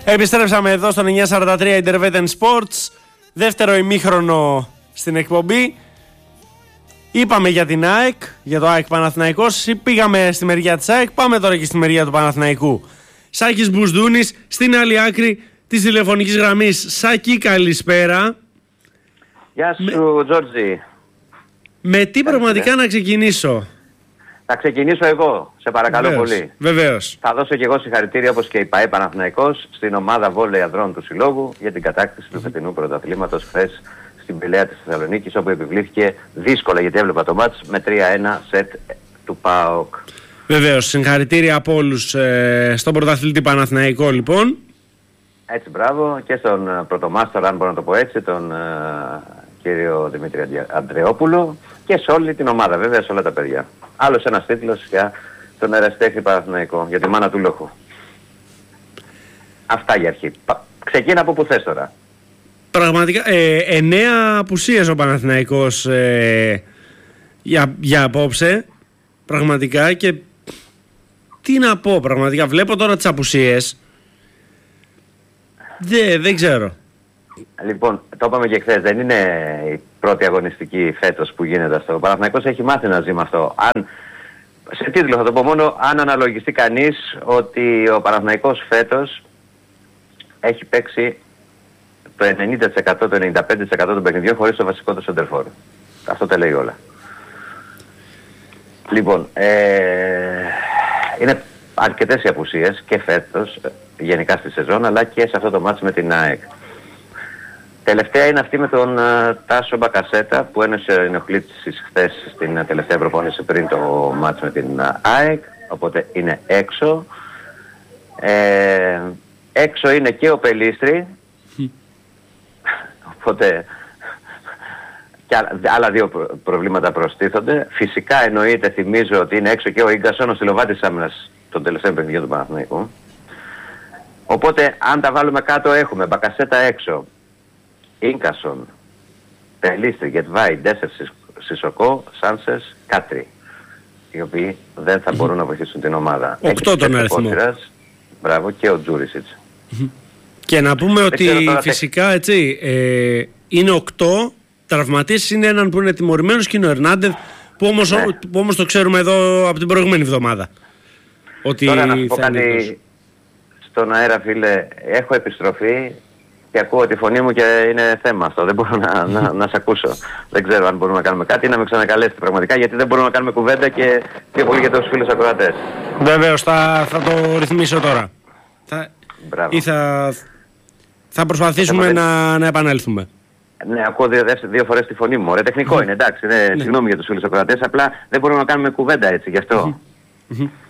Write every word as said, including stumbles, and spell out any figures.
Επιστρέψαμε εδώ στον εννιακόσια σαράντα τρία Interveten Sports. Δεύτερο ημίχρονο στην εκπομπή. Είπαμε για την ΑΕΚ, για το ΑΕΚ Παναθηναϊκός. Πήγαμε στη μεριά της ΑΕΚ, πάμε τώρα και στη μεριά του Παναθηναϊκού. Σάκης Μπουσδούνης στην άλλη άκρη της τηλεφωνικής γραμμής. Σάκη, καλησπέρα. Γεια σου, Τζόρτζι. Με τι πραγματικά να ξεκινήσω? Θα ξεκινήσω εγώ, σε παρακαλώ Βεβαίως, πολύ. Βεβαίως. Θα δώσω και εγώ συγχαρητήρια, όπως και η ΠΑΕ Παναθηναϊκός, στην ομάδα βόλεϊ ανδρών του Συλλόγου για την κατάκτηση του φετινού πρωταθλήματος χθες στην Πηλαία της Θεσσαλονίκης, όπου επιβλήθηκε δύσκολα, γιατί έβλεπα το μάτς, με τρία ένα σετ του ΠΑΟΚ. Βεβαίως, συγχαρητήρια από όλους ε, στον πρωταθλητή Παναθηναϊκό, λοιπόν. Έτσι, μπράβο, και στον πρωτομάστορα, αν μπορώ να το πω έτσι, τον ε, κύριο Δημήτρη Αντρεόπουλο, και σε όλη την ομάδα, βέβαια, σε όλα τα παιδιά. Άλλος ένας τίτλος για τον ερασιτέχνη Παναθηναϊκό, για τη μάνα του Λόχου. Αυτά για αρχή. Ξεκίνα από που θες τώρα. Πραγματικά, ε, εννέα απουσίες ο Παναθηναϊκός ε, για, για απόψε. Πραγματικά, και τι να πω, πραγματικά βλέπω τώρα τις απουσίες. Δεν, δεν ξέρω. Λοιπόν, το είπαμε και χθες, δεν είναι η πρώτη αγωνιστική φέτος που γίνεται αυτό. Ο Παναθηναϊκός έχει μάθει να ζει με αυτό. Αν, σε τίτλο θα το πω μόνο, αν αναλογιστεί κανείς ότι ο Παναθηναϊκός φέτος έχει παίξει το ενενήντα τοις εκατό, το ενενήντα πέντε τοις εκατό των παιχνιδιών χωρίς το βασικό του σεντερφόρ. Αυτό τα λέει όλα. Λοιπόν, ε, είναι αρκετές οι απουσίες και φέτος, γενικά στη σεζόν, αλλά και σε αυτό το μάτς με την ΑΕΚ. Τελευταία είναι αυτή με τον uh, Τάσο Μπακασέτα, που ένωσε ενοχλήσεις χθες στην uh, τελευταία προπόνηση πριν το μάτς με την uh, ΑΕΚ, οπότε είναι έξω. Ε, έξω είναι και ο Πελίστρη, οπότε και άλλα δύο προ- προβλήματα προστίθονται. Φυσικά εννοείται, θυμίζω ότι είναι έξω και ο Ίγκασον, ο στυλοβάτης άμυνας των τελευταίων παιχνιδιών του Παναθηναϊκού. Οπότε αν τα βάλουμε κάτω έχουμε Μπακασέτα έξω, Ίνκασον, Πελίστρη, Γετβάη, Ντέσσερ, Σισοκό, Σάνσες, Κάτρι, οι οποίοι δεν θα μπορούν να βοηθήσουν την ομάδα. Οκτώ τον αριθμό. Μπράβο, και ο Τζούρισιτς. Και να πούμε ότι φυσικά έτσι ε, είναι οκτώ, τραυματίες είναι έναν που είναι τιμωρημένος και είναι ο Ερνάντεφ, που όμως, ναι. που όμως το ξέρουμε εδώ από την προηγούμενη εβδομάδα. Ότι τώρα να πω κάτι στον αέρα, φίλε, έχω επιστροφή και ακούω τη φωνή μου και είναι θέμα αυτό. Δεν μπορώ να, να, να σε ακούσω. Δεν ξέρω αν μπορούμε να κάνουμε κάτι ή να με ξανακαλέσετε πραγματικά, γιατί δεν μπορούμε να κάνουμε κουβέντα και πιο πολύ για τους φίλους ακροατές. Βεβαίως, θα, θα το ρυθμίσω τώρα. Θα, ή θα, θα προσπαθήσουμε θα να, να επανέλθουμε. Ναι, ακούω δύο, δύο φορές τη φωνή μου. Ωραία, τεχνικό mm. είναι, εντάξει. Ναι, ναι. Συγγνώμη για τους φίλους ακροατές, απλά δεν μπορούμε να κάνουμε κουβέντα έτσι, γι' αυτό. Mm-hmm.